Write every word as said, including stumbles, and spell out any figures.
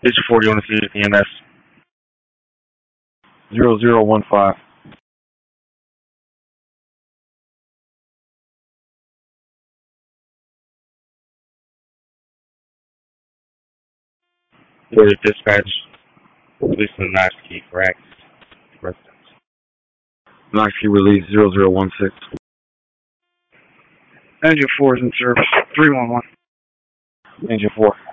H forty on the C E M S. zero zero one five. Order dispatch. Release the Knox Key for access. Residence. Knox Key release zero zero one six. Engine four is in service. three one one. Engine four.